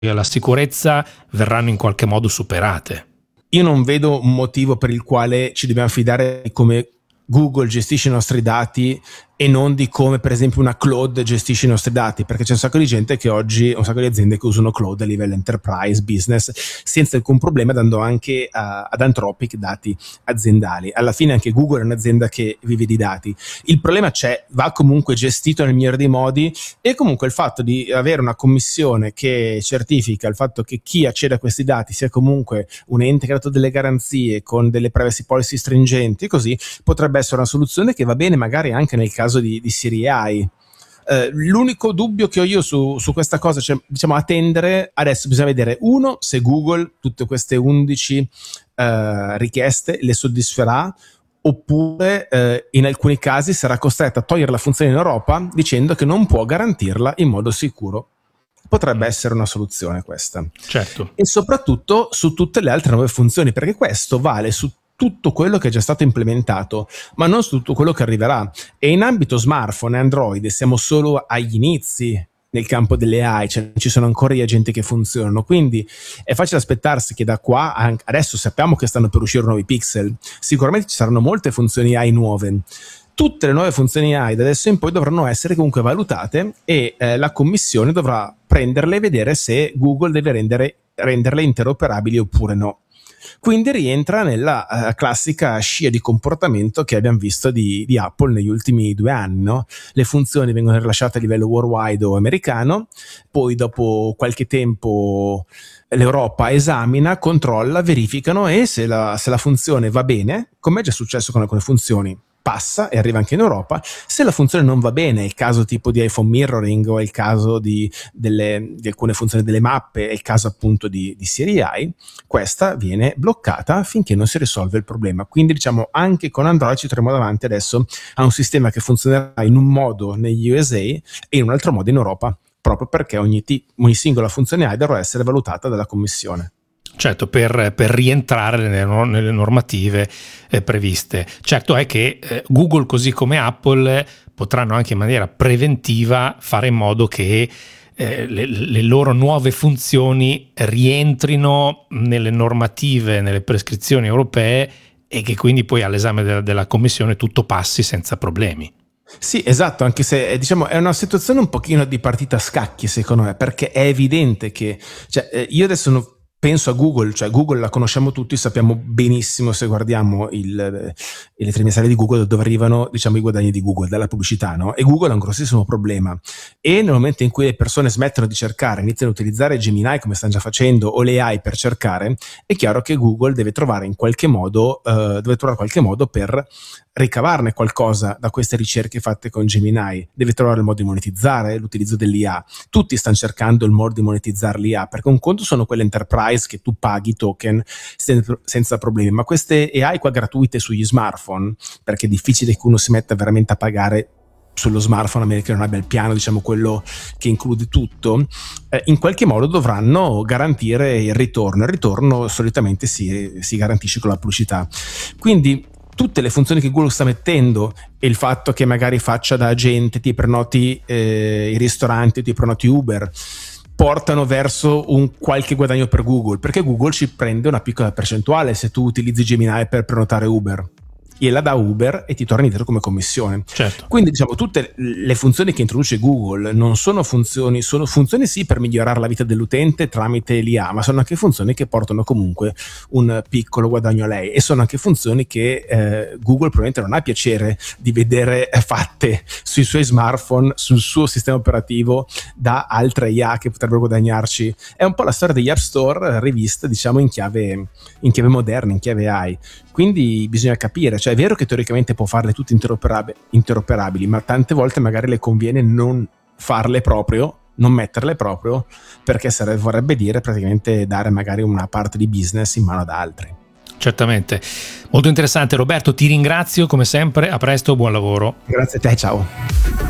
la sicurezza verranno in qualche modo superate. Io non vedo un motivo per il quale ci dobbiamo fidare di come Google gestisce i nostri dati e non di come per esempio una cloud gestisce i nostri dati, perché c'è un sacco di gente che oggi, un sacco di aziende che usano cloud a livello enterprise, business, senza alcun problema, dando anche ad Anthropic dati aziendali. Alla fine anche Google è un'azienda che vive di dati. Il problema c'è, va comunque gestito nel migliore dei modi, e comunque il fatto di avere una commissione che certifica il fatto che chi accede a questi dati sia comunque un ente che ha dato delle garanzie con delle privacy policy stringenti, così potrebbe essere una soluzione che va bene magari anche nel caso di Serie AI. L'unico dubbio che ho io su questa cosa, cioè, diciamo, attendere, adesso bisogna vedere, uno, se Google tutte queste 11 richieste le soddisferà, oppure in alcuni casi sarà costretta a togliere la funzione in Europa dicendo che non può garantirla in modo sicuro. Potrebbe essere una soluzione questa. Certo. E soprattutto su tutte le altre nuove funzioni, perché questo vale su tutto quello che è già stato implementato, ma non su tutto quello che arriverà. E in ambito smartphone e Android siamo solo agli inizi nel campo delle AI, cioè ci sono ancora gli agenti che funzionano, quindi è facile aspettarsi che da qua, adesso sappiamo che stanno per uscire nuovi pixel, sicuramente ci saranno molte funzioni AI nuove. Tutte le nuove funzioni AI da adesso in poi dovranno essere comunque valutate, e la commissione dovrà prenderle e vedere se Google deve renderle interoperabili oppure no. Quindi rientra nella classica scia di comportamento che abbiamo visto di Apple negli ultimi 2 anni, no? Le funzioni vengono rilasciate a livello worldwide o americano, poi dopo qualche tempo l'Europa esamina, controlla, verificano, e se la funzione va bene, come è già successo con alcune funzioni, passa e arriva anche in Europa. Se la funzione non va bene, è il caso tipo di iPhone mirroring, o è il caso di alcune funzioni delle mappe, è il caso appunto di Siri AI, questa viene bloccata finché non si risolve il problema. Quindi diciamo anche con Android ci troviamo davanti adesso a un sistema che funzionerà in un modo negli USA e in un altro modo in Europa, proprio perché ogni singola funzione AI dovrà essere valutata dalla commissione. Certo, per rientrare nelle normative previste. Certo è che Google, così come Apple, potranno anche in maniera preventiva fare in modo che le loro nuove funzioni rientrino nelle normative, nelle prescrizioni europee, e che quindi poi all'esame della Commissione tutto passi senza problemi. Sì, esatto, anche se diciamo è una situazione un pochino di partita a scacchi, secondo me, perché è evidente che, cioè, io adesso penso a Google, cioè Google la conosciamo tutti, sappiamo benissimo, se guardiamo le trimestrali di Google, dove arrivano, diciamo, i guadagni di Google dalla pubblicità, no? E Google ha un grossissimo problema, e nel momento in cui le persone smettono di cercare, iniziano a utilizzare Gemini come stanno già facendo, o le AI per cercare, è chiaro che Google deve trovare qualche modo per ricavarne qualcosa da queste ricerche fatte con Gemini. Deve trovare il modo di monetizzare l'utilizzo dell'IA. Tutti stanno cercando il modo di monetizzare l'IA, perché un conto sono quelle enterprise che tu paghi token senza problemi, ma queste AI qua gratuite sugli smartphone, perché è difficile che uno si metta veramente a pagare sullo smartphone a meno che non abbia il piano, diciamo, quello che include tutto, in qualche modo dovranno garantire il ritorno. Il ritorno solitamente si garantisce con la pubblicità. Quindi tutte le funzioni che Google sta mettendo, e il fatto che magari faccia da agente, ti prenoti i ristoranti, ti prenoti Uber, portano verso un qualche guadagno per Google, perché Google ci prende una piccola percentuale se tu utilizzi Gemini per prenotare Uber. gliela dà Uber e ti torna indietro come commissione. Certo. Quindi diciamo tutte le funzioni che introduce Google non sono funzioni sì per migliorare la vita dell'utente tramite l'IA, ma sono anche funzioni che portano comunque un piccolo guadagno a lei, e sono anche funzioni che Google probabilmente non ha piacere di vedere fatte sui suoi smartphone, sul suo sistema operativo da altre IA che potrebbero guadagnarci. È un po' la storia degli App Store rivista, diciamo, in chiave moderna, in chiave AI. Quindi bisogna capire, cioè è vero che teoricamente può farle tutte interoperabili, ma tante volte magari le conviene non farle proprio, non metterle proprio, perché vorrebbe dire praticamente dare magari una parte di business in mano ad altri. Certamente. Molto interessante, Roberto, ti ringrazio come sempre, a presto, buon lavoro. Grazie a te, ciao.